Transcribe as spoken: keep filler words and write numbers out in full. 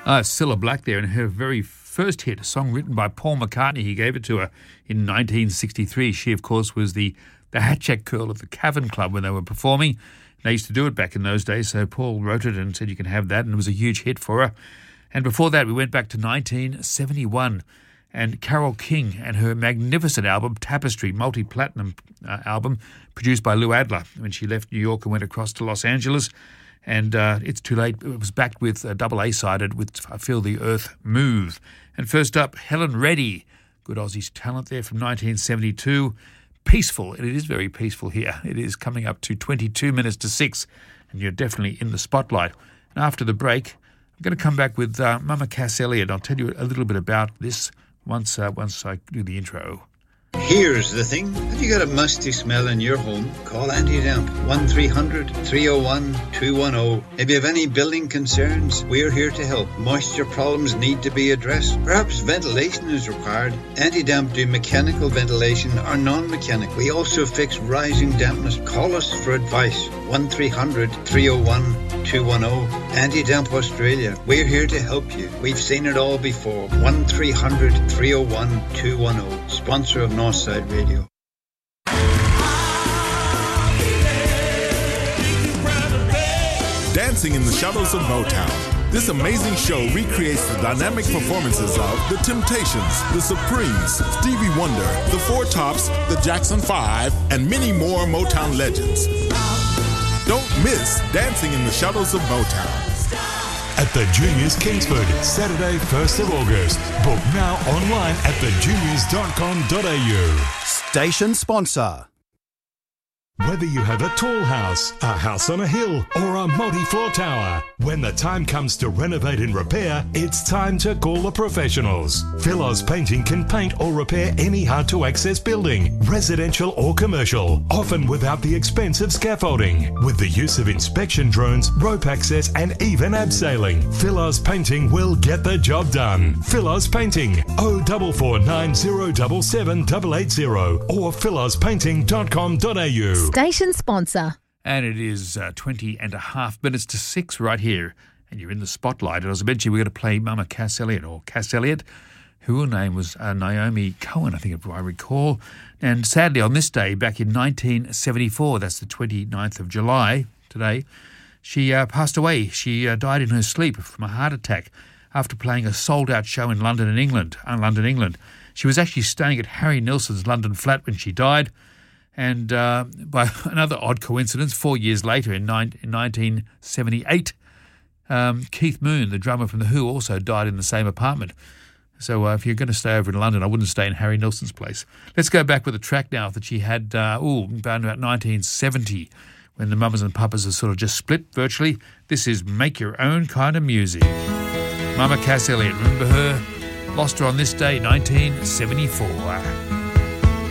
Uh, Cilla Black there, and her very first hit, a song written by Paul McCartney. He gave it to her in nineteen sixty-three. She, of course, was the, the hat-check girl at the Cavern Club when they were performing. They used to do it back in those days, so Paul wrote it and said you can have that, and it was a huge hit for her. And before that, we went back to nineteen seventy-one, and Carole King and her magnificent album, Tapestry, multi-platinum uh, album, produced by Lou Adler when she left New York and went across to Los Angeles. And uh, It's Too Late, it was backed with a double A-sided with I Feel the Earth Move. And first up, Helen Reddy, good Aussie talent there from nineteen seventy-two. Peaceful, and it is very peaceful here. It is coming up to twenty-two minutes to six, and you're definitely in the spotlight. And after the break, I'm going to come back with uh, Mama Cass Elliot. I'll tell you a little bit about this once uh, once I do the intro. Here's the thing. Have you got a musty smell in your home? Call Anti-Damp. one three hundred, three oh one, two one oh. If you have any building concerns, we're here to help. Moisture problems need to be addressed. Perhaps ventilation is required. Anti-Damp do mechanical ventilation or non-mechanical. We also fix rising dampness. Call us for advice. one three hundred, three oh one, two one oh. Anti-Damp Australia. We're here to help you. We've seen it all before. one three hundred, three oh one, two one oh. Sponsor of Northside Radio. Dancing in the Shadows of Motown. This amazing show recreates the dynamic performances of The Temptations, The Supremes, Stevie Wonder, The Four Tops, The Jackson Five, and many more Motown legends. Don't miss Dancing in the Shadows of Motown. At the Juniors Kingsford, Saturday, first of August. Book now online at the juniors dot com dot a u. Station sponsor. Whether you have a tall house, a house on a hill, or a multi-floor tower, when the time comes to renovate and repair, it's time to call the professionals. Philos Painting can paint or repair any hard-to-access building, residential or commercial, often without the expense of scaffolding. With the use of inspection drones, rope access, and even abseiling, Philos Painting will get the job done. Philos Painting, oh four four nine zero seven seven eight eight zero or philos painting dot com dot a u. Station sponsor. And it is uh, twenty and a half minutes to six right here. And you're in the spotlight. And as I mentioned, we're going to play Mama Cass Elliot, or Cass Elliot, who her name was uh, Naomi Cohen, I think if I recall. And sadly, on this day, back in nineteen seventy-four, that's the twenty-ninth of July, today, she uh, passed away. She uh, died in her sleep from a heart attack after playing a sold-out show in London, in England. Uh, London, England. She was actually staying at Harry Nilsson's London flat when she died. And uh, by another odd coincidence, four years later, in, nine, in nineteen seventy-eight, um, Keith Moon, the drummer from The Who, also died in the same apartment. So uh, if you're going to stay over in London, I wouldn't stay in Harry Nilsson's place. Let's go back with a track now that she had, uh, ooh, around about nineteen seventy, when the Mamas and Papas are sort of just split virtually. This is Make Your Own Kind of Music. Mama Cass Elliot, remember her? Lost her on this day, nineteen seventy-four.